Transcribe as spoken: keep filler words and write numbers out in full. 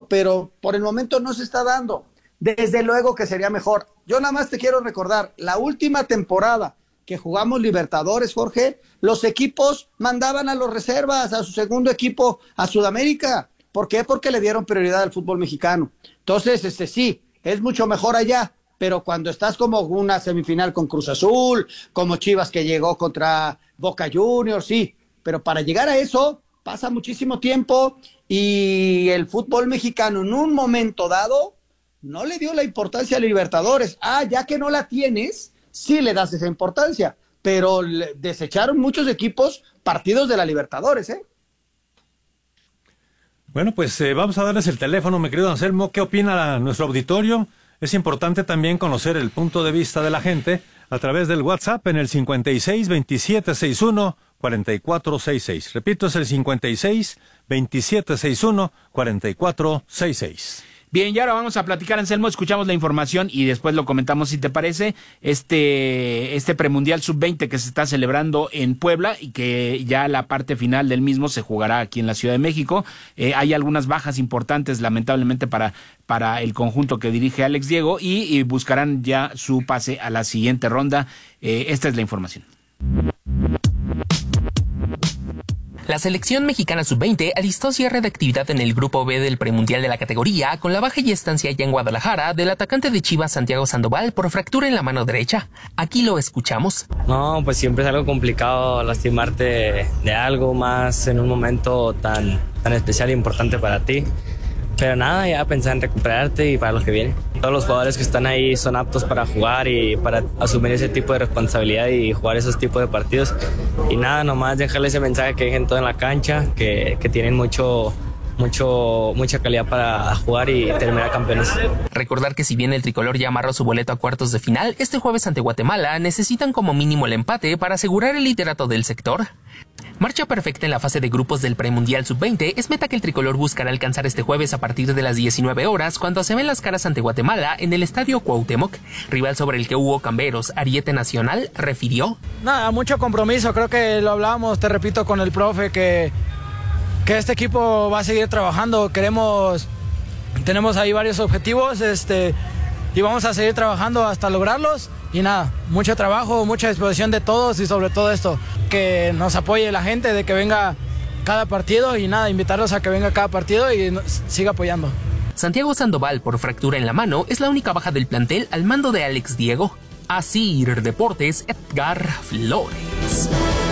pero por el momento no se está dando. Desde luego que sería mejor. Yo nada más te quiero recordar, la última temporada que jugamos Libertadores, Jorge, los equipos mandaban a los reservas, a su segundo equipo, a Sudamérica. ¿Por qué? Porque le dieron prioridad al fútbol mexicano. Entonces, este sí, es mucho mejor allá, pero cuando estás como una semifinal con Cruz Azul, como Chivas que llegó contra Boca Juniors, sí, pero para llegar a eso pasa muchísimo tiempo y el fútbol mexicano en un momento dado no le dio la importancia a Libertadores. Ah, ya que no la tienes, sí le das esa importancia, pero le desecharon muchos equipos partidos de la Libertadores, ¿eh? Bueno, pues eh, vamos a darles el teléfono, mi querido Anselmo. ¿Qué opina nuestro auditorio? Es importante también conocer el punto de vista de la gente a través del WhatsApp en el cincuenta y seis, veintisiete sesenta y uno, cuarenta y cuatro sesenta y seis. Repito, es el cincuenta y seis, veintisiete sesenta y uno, cuarenta y cuatro sesenta y seis. Bien, y ahora vamos a platicar, Anselmo, escuchamos la información y después lo comentamos si te parece. Este este premundial sub veinte que se está celebrando en Puebla y que ya la parte final del mismo se jugará aquí en la Ciudad de México. Eh, hay algunas bajas importantes, lamentablemente, para, para el conjunto que dirige Alex Diego y, y buscarán ya su pase a la siguiente ronda. Eh, esta es la información. La selección mexicana sub veinte alistó cierre de actividad en el grupo B del premundial de la categoría con la baja y estancia ya en Guadalajara del atacante de Chivas Santiago Sandoval por fractura en la mano derecha. Aquí lo escuchamos. No, pues siempre es algo complicado lastimarte de algo más en un momento tan, tan especial e importante para ti. Pero nada, ya pensar en recuperarte y para lo que viene. Todos los jugadores que están ahí son aptos para jugar y para asumir ese tipo de responsabilidad y jugar esos tipos de partidos. Y nada, nomás dejarle ese mensaje que dejen todo en la cancha, que, que tienen mucho, mucho, mucha calidad para jugar y terminar campeones. Recordar que si bien el tricolor ya amarró su boleto a cuartos de final, este jueves ante Guatemala necesitan como mínimo el empate para asegurar el liderato del sector. Marcha perfecta en la fase de grupos del premundial sub veinte es meta que el tricolor buscará alcanzar este jueves a partir de las diecinueve horas cuando se ven las caras ante Guatemala en el Estadio Cuauhtémoc, rival sobre el que Hugo Camberos, ariete nacional, refirió. Nada, mucho compromiso, creo que lo hablábamos, te repito, con el profe, que, que este equipo va a seguir trabajando, queremos, tenemos ahí varios objetivos, este, y vamos a seguir trabajando hasta lograrlos. Y nada, mucho trabajo, mucha disposición de todos y sobre todo esto, que nos apoye la gente, de que venga cada partido y nada, invitarlos a que venga cada partido y nos siga apoyando. Santiago Sandoval, por fractura en la mano, es la única baja del plantel al mando de Alex Diego. Así, Deportes, Edgar Flores.